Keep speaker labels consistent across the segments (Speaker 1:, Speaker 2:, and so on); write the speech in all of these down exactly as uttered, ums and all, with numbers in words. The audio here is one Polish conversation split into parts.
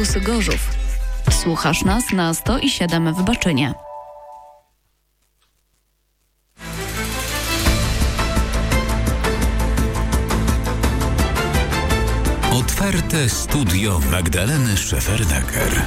Speaker 1: Autobusy Gorzów. Słuchasz nas na sto i siedem w Baczynie.
Speaker 2: Otwarte studio Magdaleny Szefernaker.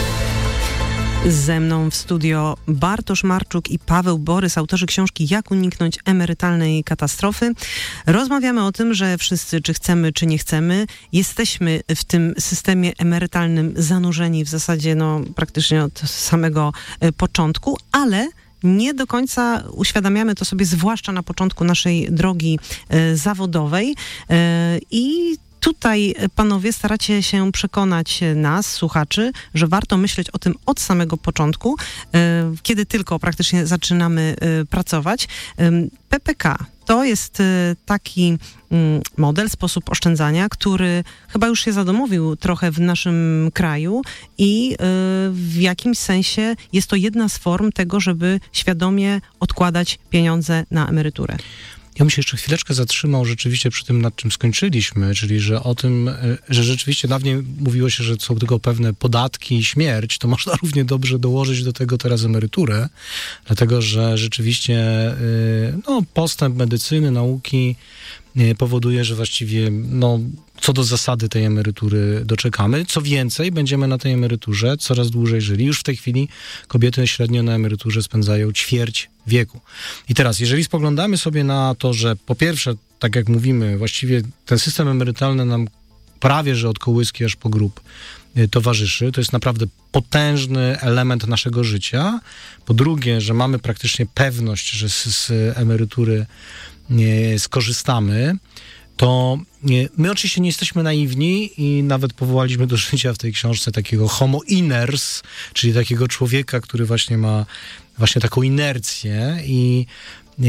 Speaker 3: Ze mną w studio Bartosz Marczuk i Paweł Borys, autorzy książki Jak uniknąć emerytalnej katastrofy. Rozmawiamy o tym, że wszyscy, czy chcemy, czy nie chcemy, jesteśmy w tym systemie emerytalnym zanurzeni w zasadzie no, praktycznie od samego początku, ale nie do końca uświadamiamy to sobie, zwłaszcza na początku naszej drogi e, zawodowej e, i tutaj, panowie, staracie się przekonać nas, słuchaczy, że warto myśleć o tym od samego początku, kiedy tylko praktycznie zaczynamy pracować. P P K to jest taki model, sposób oszczędzania, który chyba już się zadomowił trochę w naszym kraju i w jakimś sensie jest to jedna z form tego, żeby świadomie odkładać pieniądze na emeryturę.
Speaker 4: Ja bym się jeszcze chwileczkę zatrzymał rzeczywiście przy tym, nad czym skończyliśmy, czyli że o tym, że rzeczywiście dawniej mówiło się, że są tylko pewne podatki i śmierć, to można równie dobrze dołożyć do tego teraz emeryturę, dlatego że rzeczywiście no, postęp medycyny, nauki powoduje, że właściwie no, co do zasady tej emerytury doczekamy. Co więcej, będziemy na tej emeryturze coraz dłużej żyli. Już w tej chwili kobiety średnio na emeryturze spędzają ćwierć wieku. I teraz, jeżeli spoglądamy sobie na to, że po pierwsze, tak jak mówimy, właściwie ten system emerytalny nam prawie, że od kołyski aż po grób towarzyszy, to jest naprawdę potężny element naszego życia. Po drugie, że mamy praktycznie pewność, że z, z emerytury nie skorzystamy, to nie, my oczywiście nie jesteśmy naiwni i nawet powołaliśmy do życia w tej książce takiego homo iners, czyli takiego człowieka, który właśnie ma właśnie taką inercję i, i,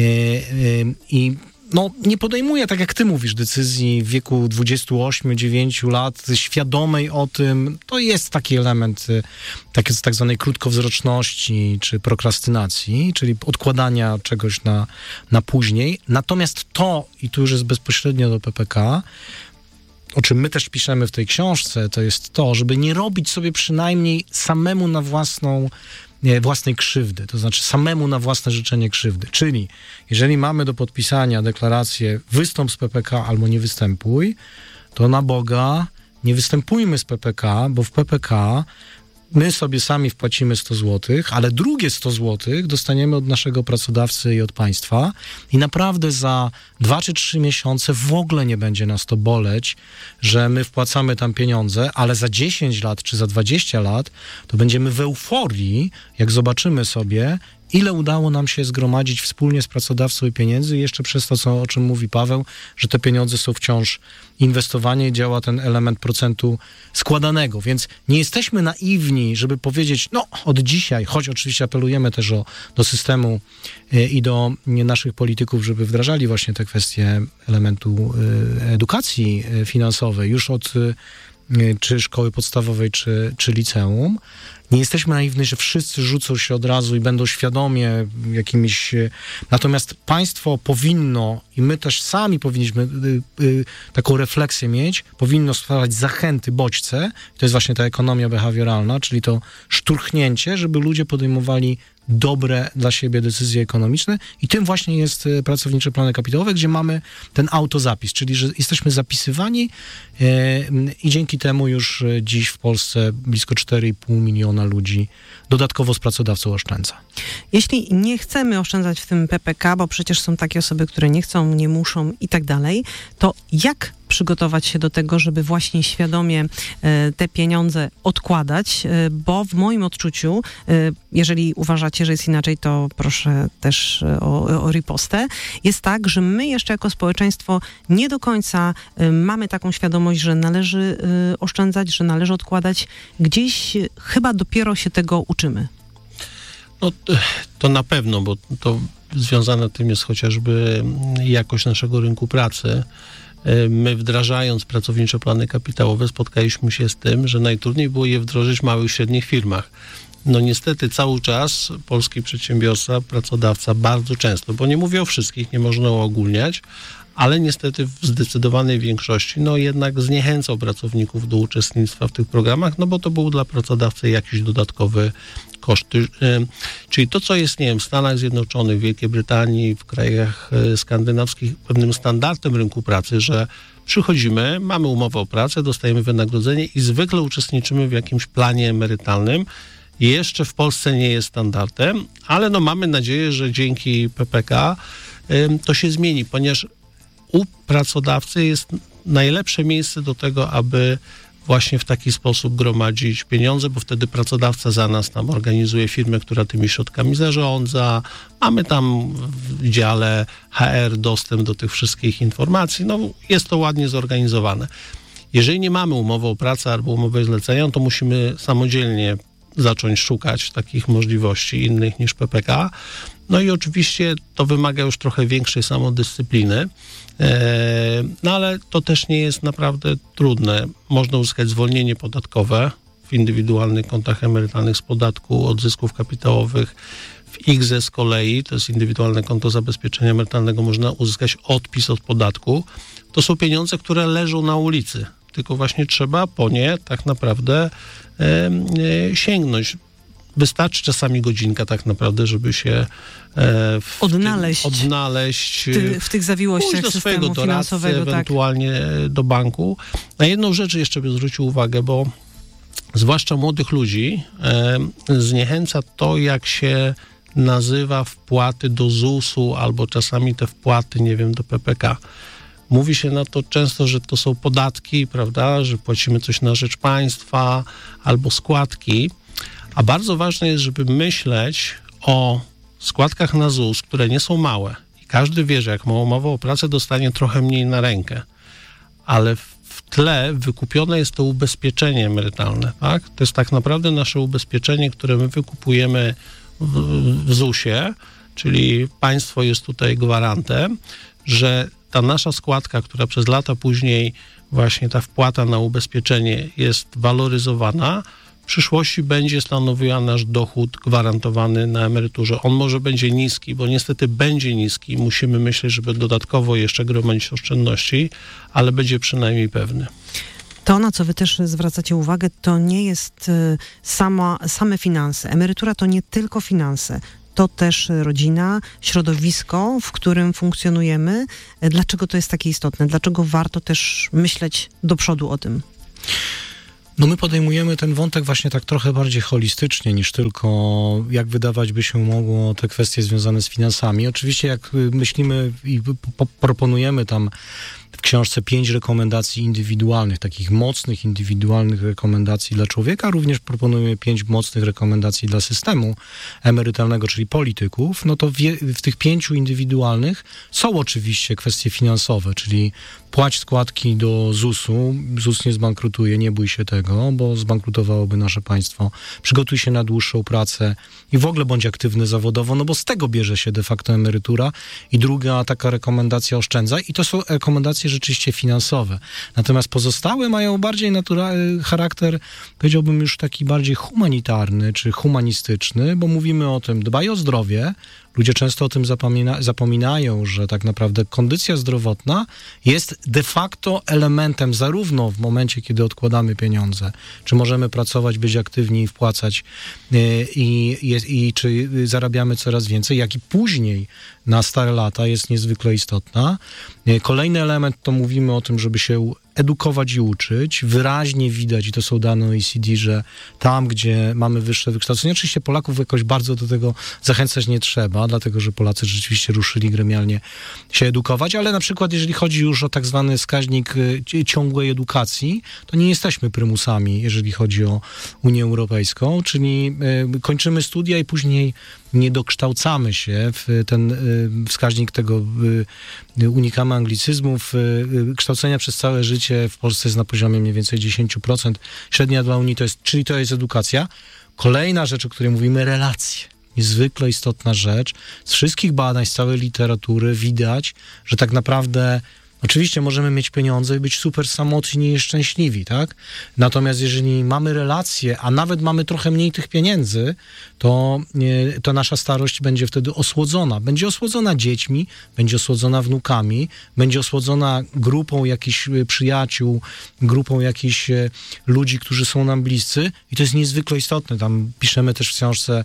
Speaker 4: i no, nie podejmuje, tak jak ty mówisz, decyzji w wieku dwudziestu ośmiu dziewięciu lat, świadomej o tym. To jest taki element tak, tak zwanej krótkowzroczności czy prokrastynacji, czyli odkładania czegoś na, na później. Natomiast to, i tu już jest bezpośrednio do P P K, o czym my też piszemy w tej książce, to jest to, żeby nie robić sobie przynajmniej samemu na własną Nie, własnej krzywdy, to znaczy samemu na własne życzenie krzywdy. Czyli jeżeli mamy do podpisania deklarację wystąp z P P K albo nie występuj, to na Boga nie występujmy z P P K, bo w P P K my sobie sami wpłacimy sto złotych, ale drugie sto złotych dostaniemy od naszego pracodawcy i od państwa i naprawdę za dwa czy trzy miesiące w ogóle nie będzie nas to boleć, że my wpłacamy tam pieniądze, ale za dziesięć lat czy za dwadzieścia lat to będziemy w euforii, jak zobaczymy sobie, ile udało nam się zgromadzić wspólnie z pracodawcą i pieniędzy i jeszcze przez to, co, o czym mówi Paweł, że te pieniądze są wciąż inwestowanie i działa ten element procentu składanego. Więc nie jesteśmy naiwni, żeby powiedzieć, no od dzisiaj, choć oczywiście apelujemy też o, do systemu y, i do y, naszych polityków, żeby wdrażali właśnie te kwestie elementu y, edukacji y, finansowej już od y, czy szkoły podstawowej, czy, czy liceum. Nie jesteśmy naiwni, że wszyscy rzucą się od razu i będą świadomie jakimiś... Natomiast państwo powinno, i my też sami powinniśmy y, y, taką refleksję mieć, powinno stwarzać zachęty, bodźce. To jest właśnie ta ekonomia behawioralna, czyli to szturchnięcie, żeby ludzie podejmowali dobre dla siebie decyzje ekonomiczne i tym właśnie jest pracownicze plany kapitałowe, gdzie mamy ten autozapis, czyli że jesteśmy zapisywani e, i dzięki temu już dziś w Polsce blisko cztery i pół miliona ludzi dodatkowo z pracodawcą oszczędza.
Speaker 3: Jeśli nie chcemy oszczędzać w tym P P K, bo przecież są takie osoby, które nie chcą, nie muszą i tak dalej, to jak przygotować się do tego, żeby właśnie świadomie e, te pieniądze odkładać, e, bo w moim odczuciu, e, jeżeli uważacie, że jest inaczej, to proszę też o, o ripostę, jest tak, że my jeszcze jako społeczeństwo nie do końca e, mamy taką świadomość, że należy e, oszczędzać, że należy odkładać. Gdzieś e, chyba dopiero się tego uczymy.
Speaker 5: No to na pewno, bo to związane tym jest chociażby jakość naszego rynku pracy. My wdrażając pracownicze plany kapitałowe spotkaliśmy się z tym, że najtrudniej było je wdrożyć w małych i średnich firmach. No niestety cały czas polski przedsiębiorca, pracodawca bardzo często, bo nie mówię o wszystkich, nie można uogólniać, ale niestety w zdecydowanej większości no jednak zniechęcał pracowników do uczestnictwa w tych programach, no bo to był dla pracodawcy jakiś dodatkowy koszt. Czyli to, co jest, nie wiem, w Stanach Zjednoczonych, w Wielkiej Brytanii, w krajach skandynawskich pewnym standardem rynku pracy, że przychodzimy, mamy umowę o pracę, dostajemy wynagrodzenie i zwykle uczestniczymy w jakimś planie emerytalnym. Jeszcze w Polsce nie jest standardem, ale no mamy nadzieję, że dzięki P P K y, to się zmieni, ponieważ u pracodawcy jest najlepsze miejsce do tego, aby właśnie w taki sposób gromadzić pieniądze, bo wtedy pracodawca za nas tam organizuje firmę, która tymi środkami zarządza. Mamy tam w dziale H R dostęp do tych wszystkich informacji. No jest to ładnie zorganizowane. Jeżeli nie mamy umowy o pracę albo umowy zlecenia, to musimy samodzielnie zacząć szukać takich możliwości innych niż P P K. No i oczywiście to wymaga już trochę większej samodyscypliny, no ale to też nie jest naprawdę trudne. Można uzyskać zwolnienie podatkowe w indywidualnych kontach emerytalnych z podatku od zysków kapitałowych. W I K Z E z kolei, to jest indywidualne konto zabezpieczenia emerytalnego, można uzyskać odpis od podatku. To są pieniądze, które leżą na ulicy, tylko właśnie trzeba po nie tak naprawdę e, e, sięgnąć. Wystarczy czasami godzinka tak naprawdę, żeby się e, w
Speaker 3: odnaleźć,
Speaker 5: tym, odnaleźć
Speaker 3: Ty, w tych zawiłościach
Speaker 5: do swojego
Speaker 3: systemu
Speaker 5: doradcy,
Speaker 3: finansowego,
Speaker 5: ewentualnie tak. do banku. Na jedną rzecz jeszcze bym zwrócił uwagę, bo zwłaszcza młodych ludzi e, zniechęca to, jak się nazywa wpłaty do zusu albo czasami te wpłaty, nie wiem, do P P K. Mówi się na to często, że to są podatki, prawda, że płacimy coś na rzecz państwa albo składki, a bardzo ważne jest, żeby myśleć o składkach na ZUS, które nie są małe. I każdy wie, że jak ma umowę o pracę, dostanie trochę mniej na rękę, ale w tle wykupione jest to ubezpieczenie emerytalne, tak? To jest tak naprawdę nasze ubezpieczenie, które my wykupujemy w, w zusie, czyli państwo jest tutaj gwarantem, że ta nasza składka, która przez lata później właśnie ta wpłata na ubezpieczenie jest waloryzowana, w przyszłości będzie stanowiła nasz dochód gwarantowany na emeryturze. On może będzie niski, bo niestety będzie niski. Musimy myśleć, żeby dodatkowo jeszcze gromadzić oszczędności, ale będzie przynajmniej pewny.
Speaker 3: To, na co wy też zwracacie uwagę, to nie jest sama, same finanse. Emerytura to nie tylko finanse. To też rodzina, środowisko, w którym funkcjonujemy. Dlaczego to jest takie istotne? Dlaczego warto też myśleć do przodu o tym?
Speaker 4: No my podejmujemy ten wątek właśnie tak trochę bardziej holistycznie niż tylko, jak wydawać by się mogło, te kwestie związane z finansami. Oczywiście jak myślimy i po- proponujemy tam w książce pięć rekomendacji indywidualnych, takich mocnych, indywidualnych rekomendacji dla człowieka, również proponujemy pięć mocnych rekomendacji dla systemu emerytalnego, czyli polityków, no to w, w tych pięciu indywidualnych są oczywiście kwestie finansowe, czyli płać składki do zusu, ZUS nie zbankrutuje, nie bój się tego, bo zbankrutowałoby nasze państwo. Przygotuj się na dłuższą pracę i w ogóle bądź aktywny zawodowo, no bo z tego bierze się de facto emerytura. I druga taka rekomendacja, oszczędzaj. I to są rekomendacje rzeczywiście finansowe. Natomiast pozostałe mają bardziej naturalny charakter, powiedziałbym już taki bardziej humanitarny czy humanistyczny, bo mówimy o tym, dbaj o zdrowie. Ludzie często o tym zapomina, zapominają, że tak naprawdę kondycja zdrowotna jest de facto elementem zarówno w momencie, kiedy odkładamy pieniądze, czy możemy pracować, być aktywni i wpłacać yy, i, i czy zarabiamy coraz więcej, jak i później na stare lata jest niezwykle istotna. Yy, kolejny element to mówimy o tym, żeby się edukować i uczyć. Wyraźnie widać, i to są dane O E C D, że tam, gdzie mamy wyższe wykształcenie, oczywiście Polaków jakoś bardzo do tego zachęcać nie trzeba, dlatego, że Polacy rzeczywiście ruszyli gremialnie się edukować, ale na przykład jeżeli chodzi już o tak zwany wskaźnik ciągłej edukacji, to nie jesteśmy prymusami, jeżeli chodzi o Unię Europejską, czyli kończymy studia i później nie dokształcamy się w ten wskaźnik tego, unikamy anglicyzmów, kształcenia przez całe życie w Polsce jest na poziomie mniej więcej dziesięć procent. Średnia dla Unii to jest, czyli to jest edukacja. Kolejna rzecz, o której mówimy, relacje. Niezwykle istotna rzecz. Z wszystkich badań, z całej literatury widać, że tak naprawdę Oczywiście możemy mieć pieniądze i być super samotni i szczęśliwi, tak? Natomiast jeżeli mamy relacje, a nawet mamy trochę mniej tych pieniędzy, to, to nasza starość będzie wtedy osłodzona. Będzie osłodzona dziećmi, będzie osłodzona wnukami, będzie osłodzona grupą jakichś przyjaciół, grupą jakichś ludzi, którzy są nam bliscy i to jest niezwykle istotne. Tam piszemy też w książce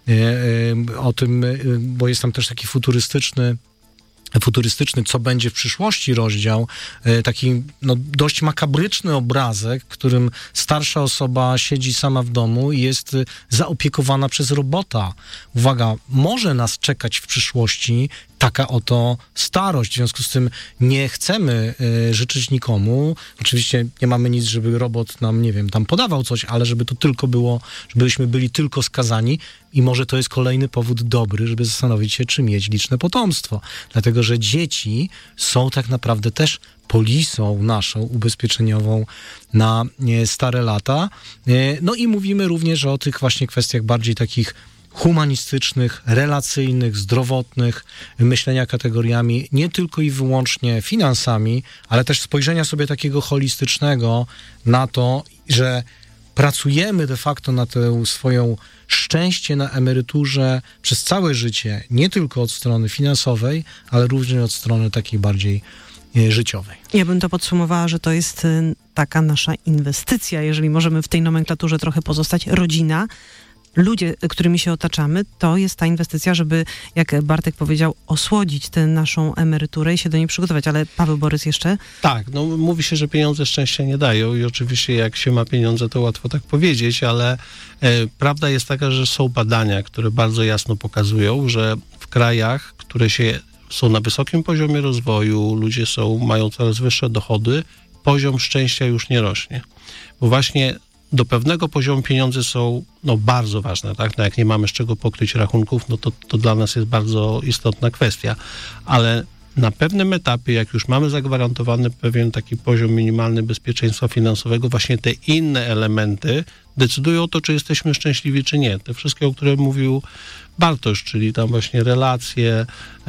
Speaker 4: o tym, bo jest tam też taki futurystyczny futurystyczny, co będzie w przyszłości rozdział, taki no, dość makabryczny obrazek, w którym starsza osoba siedzi sama w domu i jest zaopiekowana przez robota. Uwaga, może nas czekać w przyszłości taka oto starość. W związku z tym nie chcemy y, życzyć nikomu. Oczywiście nie mamy nic, żeby robot nam, nie wiem, tam podawał coś, ale żeby to tylko było, żebyśmy byli tylko skazani i może to jest kolejny powód dobry, żeby zastanowić się, czy mieć liczne potomstwo. Dlatego, że dzieci są tak naprawdę też polisą naszą ubezpieczeniową na nie, stare lata. Y, no i mówimy również o tych właśnie kwestiach bardziej takich humanistycznych, relacyjnych, zdrowotnych, myślenia kategoriami nie tylko i wyłącznie finansami, ale też spojrzenia sobie takiego holistycznego na to, że pracujemy de facto na tę swoją szczęście na emeryturze przez całe życie, nie tylko od strony finansowej, ale również od strony takiej bardziej życiowej.
Speaker 3: Ja bym to podsumowała, że to jest taka nasza inwestycja, jeżeli możemy w tej nomenklaturze trochę pozostać, rodzina, ludzie, którymi się otaczamy, to jest ta inwestycja, żeby, jak Bartek powiedział, osłodzić tę naszą emeryturę i się do niej przygotować. Ale Paweł Borys jeszcze?
Speaker 5: Tak, no mówi się, że pieniądze szczęścia nie dają i oczywiście jak się ma pieniądze, to łatwo tak powiedzieć, ale e, prawda jest taka, że są badania, które bardzo jasno pokazują, że w krajach, które się są na wysokim poziomie rozwoju, ludzie są, mają coraz wyższe dochody, poziom szczęścia już nie rośnie. Bo właśnie do pewnego poziomu pieniądze są no, bardzo ważne, tak? No, jak nie mamy z czego pokryć rachunków, no to, to dla nas jest bardzo istotna kwestia. Ale na pewnym etapie, jak już mamy zagwarantowany pewien taki poziom minimalny bezpieczeństwa finansowego, właśnie te inne elementy decydują o to, czy jesteśmy szczęśliwi, czy nie. Te wszystkie, o których mówił Bartosz, czyli tam właśnie relacje,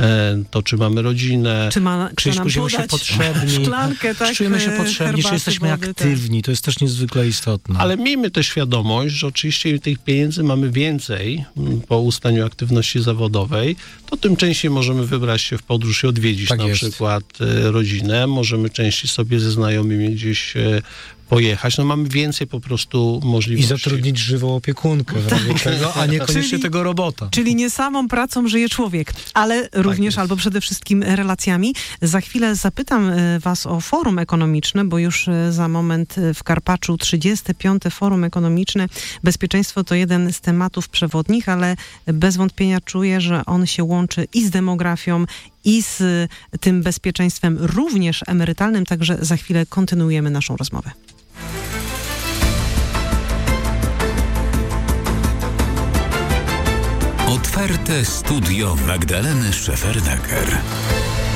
Speaker 5: to czy mamy rodzinę,
Speaker 3: czy, ma,
Speaker 4: czy czujemy się potrzebni,
Speaker 3: szklankę, tak,
Speaker 4: czy czujemy się potrzebni, czy jesteśmy wody, aktywni, tak. To jest też niezwykle istotne.
Speaker 5: Ale miejmy też świadomość, że oczywiście tych pieniędzy mamy więcej po ustaniu aktywności zawodowej, to tym częściej możemy wybrać się w podróż i odwiedzić tak na jest. przykład rodzinę, możemy częściej sobie ze znajomymi gdzieś pojechać, no mamy więcej po prostu możliwości.
Speaker 4: I zatrudnić żywą opiekunkę, w razie czego, a niekoniecznie czyli, tego robota.
Speaker 3: Czyli nie samą pracą żyje człowiek, ale również tak albo przede wszystkim relacjami. Za chwilę zapytam was o forum ekonomiczne, bo już za moment w Karpaczu trzydzieste piąte Forum Ekonomiczne. Bezpieczeństwo to jeden z tematów przewodnich, ale bez wątpienia czuję, że on się łączy i z demografią, i z tym bezpieczeństwem również emerytalnym, także za chwilę kontynuujemy naszą rozmowę.
Speaker 2: Otwarte studio Magdaleny Szefernaker.